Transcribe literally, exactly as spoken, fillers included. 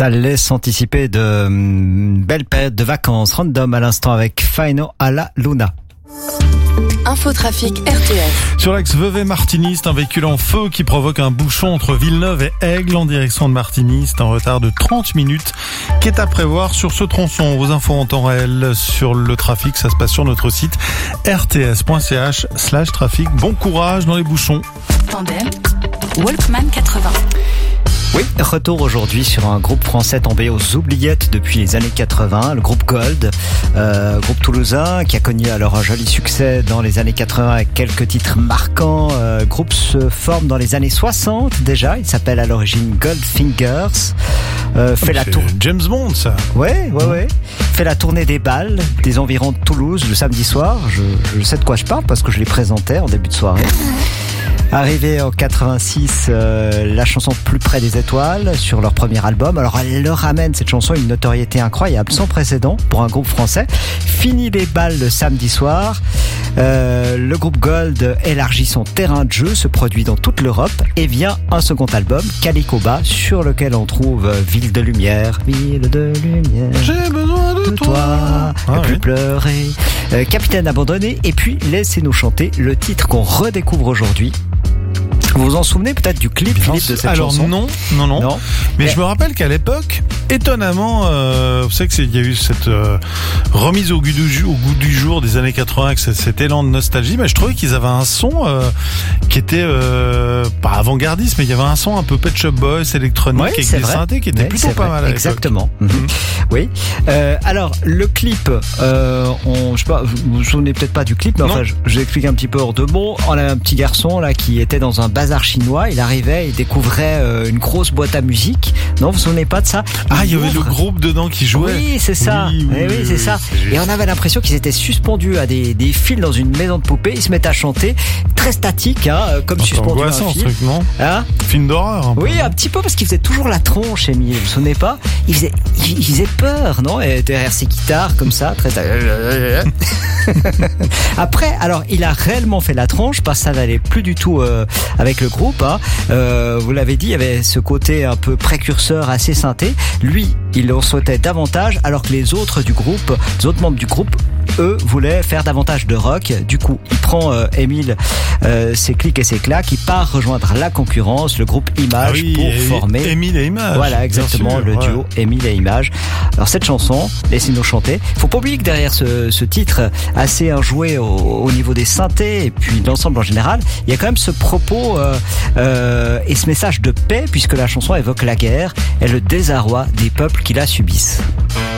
Ça laisse anticiper de hum, belles périodes de vacances. Random à l'instant avec Faino à la Luna. Infotrafic R T S. Sur l'axe Vevey-Martigny, c'est un véhicule en feu qui provoque un bouchon entre Villeneuve et Aigle en direction de Martigny. C'est un retard de trente minutes qui est à prévoir sur ce tronçon. Vos infos en temps réel sur le trafic, ça se passe sur notre site r t s point c h slash trafic. Bon courage dans les bouchons. Tandem, Walkman quatre-vingts. Oui, retour aujourd'hui sur un groupe français tombé aux oubliettes depuis les années quatre-vingts, le groupe Gold, euh, groupe toulousain qui a connu alors un joli succès dans les années quatre-vingts avec quelques titres marquants. Euh, le groupe se forme dans les années soixante déjà, il s'appelle à l'origine Goldfingers. Euh, fait C'est la tour... James Bond, ça. Ouais, ouais, ouais. Fait la tournée des balles des environs de Toulouse le samedi soir. Je, je sais de quoi je parle parce que je les présentais en début de soirée. Arrivé en quatre-vingt-six, euh, la chanson Plus près des étoiles sur leur premier album. Alors elle leur ramène cette chanson une notoriété incroyable, sans précédent pour un groupe français. Fini les balles le samedi soir. Euh, le groupe Gold élargit son terrain de jeu, se produit dans toute l'Europe et vient un second album, Calico Bas, sur lequel on trouve Ville de lumière, Ville de lumière. J'ai besoin de, De toi. toi, Ah, ne plus oui. pleurer, euh, Capitaine abandonné, et puis Laissez-nous chanter, le titre qu'on redécouvre aujourd'hui. Vous vous en souvenez peut-être du clip, Philippe, de cette Alors chanson? non, non, non, Non. Mais Mais- je me rappelle qu'à l'époque, étonnamment, euh, vous savez qu'il y a eu cette euh, remise au goût, du, ju- au goût du jour des années quatre-vingts, avec cet, cet élan de nostalgie, mais je trouvais qu'ils avaient un son euh, qui était euh, pas avant-gardiste, mais il y avait un son un peu Pet Shop Boys, électronique, Ouais, avec c'est des vrai. synthés qui étaient Ouais, plutôt c'est pas vrai. mal à Exactement. Mhm. Mhm. Oui. Euh, alors le clip, euh, on, je sais pas, vous vous souvenez peut-être pas du clip, mais Non. enfin, je, je l'explique un petit peu hors de mots. On a un petit garçon là qui était dans un bazar chinois. Il arrivait, il découvrait euh, une grosse boîte à musique. Non, vous vous souvenez pas de ça? Ah, il y avait le ouvre- groupe dedans qui jouait. Oui, c'est ça. Oui, oui, Eh oui, oui, c'est oui, ça. c'est juste. Et on avait l'impression qu'ils étaient suspendus à des, des fils dans une maison de poupée. Ils se mettaient à chanter, très statique, hein, comme C'est suspendus à un angoissant ce fil. truc, non? Hein? Film d'horreur un peu. Oui, un petit peu parce qu'il faisait toujours la tronche, Émile. Vous vous souvenez pas? Il faisait, il, il faisait peur, non? Et derrière ses guitares, comme ça, très. Après, alors, il a réellement fait la tronche parce que ça n'allait plus du tout euh, avec le groupe. Hein. Euh, vous l'avez dit, il y avait ce côté un peu précurseur, assez synthé. Lui, il en souhaitait davantage, alors que les autres du groupe, les autres membres du groupe, eux, voulaient faire davantage de rock. Du coup, il prend euh, Émile, euh, ses clics et ses claques, il part rejoindre la concurrence, le groupe Image, Ah oui, pour et- former. Émile et Image. Voilà, bien exactement, sûr, le ouais. duo Émile et Image. Alors cette chanson, Laissez-nous chanter. Faut pas oublier que derrière ce, ce titre assez enjoué au, au niveau des synthés et puis de l'ensemble en général, il y a quand même ce propos euh, euh, et ce message de paix puisque la chanson évoque la guerre et le désarroi des peuples qui la subissent.